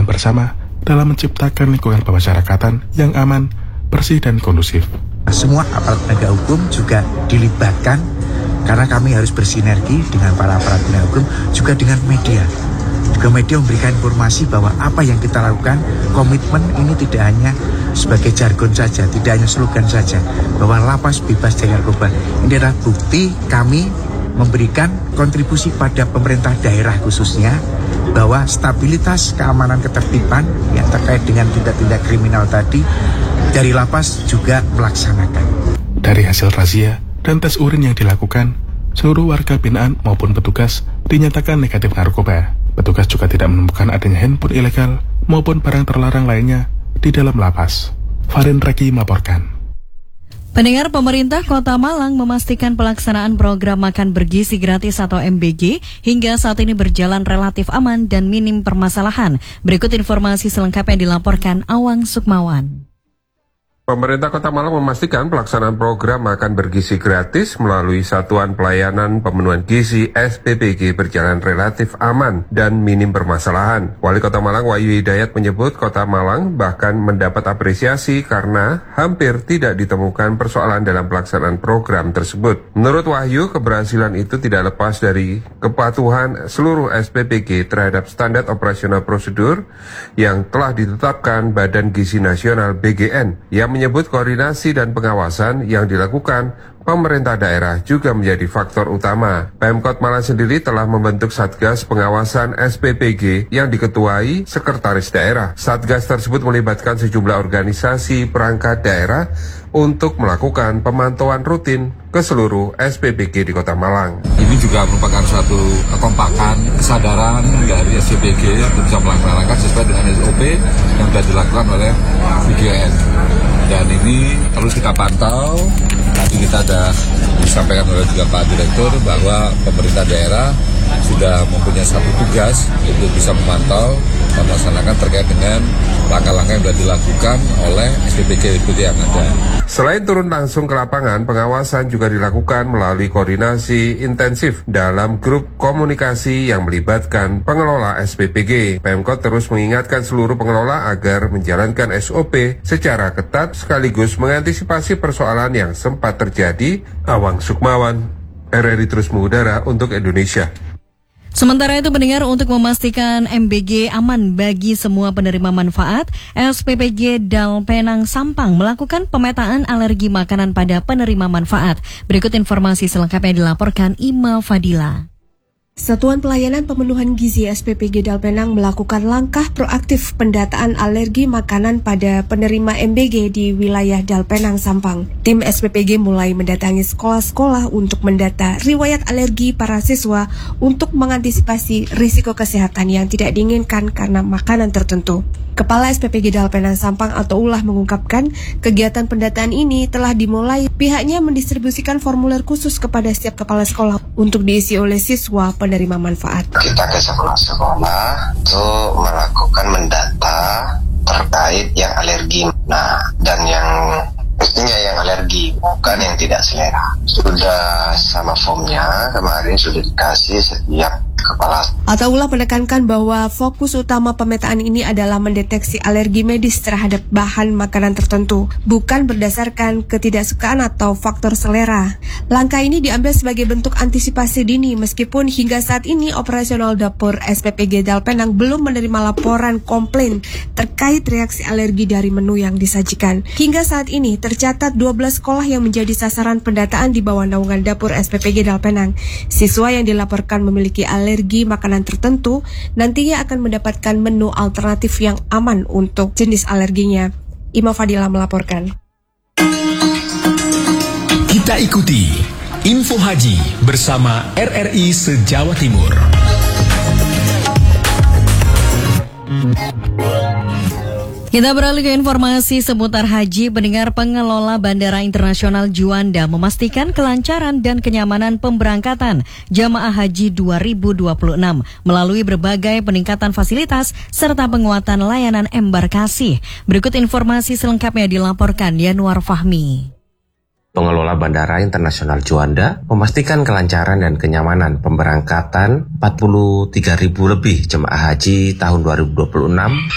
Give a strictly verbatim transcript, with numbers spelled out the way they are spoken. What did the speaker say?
berperan bersama dalam menciptakan lingkungan pemasyarakatan yang aman, bersih, dan kondusif. Semua aparat penegak hukum juga dilibatkan karena kami harus bersinergi dengan para aparat penegak hukum, juga dengan media. Juga media memberikan informasi bahwa apa yang kita lakukan, komitmen ini tidak hanya sebagai jargon saja, tidak hanya slogan saja, bahwa lapas bebas dari narkoba. Ini adalah bukti kami memberikan kontribusi pada pemerintah daerah khususnya, bahwa stabilitas keamanan ketertiban yang terkait dengan tindak-tindak kriminal tadi dari lapas juga melaksanakan. Dari hasil razia dan tes urin yang dilakukan, seluruh warga binaan maupun petugas dinyatakan negatif narkoba. Petugas juga tidak menemukan adanya handphone ilegal maupun barang terlarang lainnya di dalam lapas. Farin Reki melaporkan. Pendengar, pemerintah Kota Malang memastikan pelaksanaan program makan bergizi gratis atau M B G hingga saat ini berjalan relatif aman dan minim permasalahan. Berikut informasi selengkapnya dilaporkan Awang Sukmawan. Pemerintah Kota Malang memastikan pelaksanaan program makan bergizi gratis melalui Satuan Pelayanan Pemenuhan Gizi S P P G berjalan relatif aman dan minim permasalahan. Wali Kota Malang Wahyu Hidayat menyebut Kota Malang bahkan mendapat apresiasi karena hampir tidak ditemukan persoalan dalam pelaksanaan program tersebut. Menurut Wahyu, keberhasilan itu tidak lepas dari kepatuhan seluruh S P P G terhadap standar operasional prosedur yang telah ditetapkan Badan Gizi Nasional B G N, yang menyebut koordinasi dan pengawasan yang dilakukan pemerintah daerah juga menjadi faktor utama. Pemkot Malang sendiri telah membentuk Satgas Pengawasan S P P G yang diketuai Sekretaris Daerah. Satgas tersebut melibatkan sejumlah organisasi perangkat daerah untuk melakukan pemantauan rutin ke seluruh S P P G di Kota Malang. Ini juga merupakan suatu kekompakan, kesadaran dari S P P G untuk bisa melaksanakan sesuai dengan S O P yang sudah dilakukan oleh B G N. Dan ini terus kita pantau. Tadi kita sudah disampaikan oleh juga Pak Direktur bahwa pemerintah daerah sudah mempunyai satu tugas untuk bisa memantau dan melaksanakan terkait dengan langkah-langkah yang sudah dilakukan oleh S P P G yang ada. Selain turun langsung ke lapangan, pengawasan juga dilakukan melalui koordinasi intensif dalam grup komunikasi yang melibatkan pengelola S P P G. Pemkot terus mengingatkan seluruh pengelola agar menjalankan S O P secara ketat sekaligus mengantisipasi persoalan yang sempat terjadi. Awang Sukmawan, R R I Terus Mengudara untuk Indonesia. Sementara itu, pendengar, untuk memastikan M B G aman bagi semua penerima manfaat, S P P G Dal Penang Sampang melakukan pemetaan alergi makanan pada penerima manfaat. Berikut informasi selengkapnya dilaporkan Ima Fadila. Satuan Pelayanan Pemenuhan Gizi S P P G Dal Penang melakukan langkah proaktif pendataan alergi makanan pada penerima M B G di wilayah Dal Penang Sampang. Tim S P P G mulai mendatangi sekolah-sekolah untuk mendata riwayat alergi para siswa untuk mengantisipasi risiko kesehatan yang tidak diinginkan karena makanan tertentu. Kepala S P P G Dal Penang Sampang atau Ulah mengungkapkan kegiatan pendataan ini telah dimulai. Pihaknya mendistribusikan formulir khusus kepada setiap kepala sekolah untuk diisi oleh siswa penerima manfaat. Kita ke sekolah-sekolah untuk melakukan mendata terkait yang alergi. Nah, dan yang pastinya yang alergi, bukan yang tidak selera. Sudah sama formnya, kemarin sudah dikasih setiap kepala. Ataullah menekankan bahwa fokus utama pemetaan ini adalah mendeteksi alergi medis terhadap bahan makanan tertentu, bukan berdasarkan ketidaksukaan atau faktor selera. Langkah ini diambil sebagai bentuk antisipasi dini, meskipun hingga saat ini operasional dapur S P P G Dal Penang belum menerima laporan komplain terkait reaksi alergi dari menu yang disajikan. Hingga saat ini tercatat dua belas sekolah yang menjadi sasaran pendataan di bawah naungan dapur S P P G Dal Penang. Siswa yang dilaporkan memiliki alergi makanan tertentu nantinya akan mendapatkan menu alternatif yang aman untuk jenis alerginya. Ima Fadila melaporkan. Kita ikuti Info Haji bersama R R I se-Jawa Timur. Kita beralih ke informasi seputar haji. Pendengar, pengelola Bandara Internasional Juanda memastikan kelancaran dan kenyamanan pemberangkatan jamaah haji dua ribu dua puluh enam melalui berbagai peningkatan fasilitas serta penguatan layanan embarkasi. Berikut informasi selengkapnya dilaporkan Yanuar Fahmi. Pengelola Bandara Internasional Juanda memastikan kelancaran dan kenyamanan pemberangkatan empat puluh tiga ribu lebih jemaah haji tahun dua ribu dua puluh enam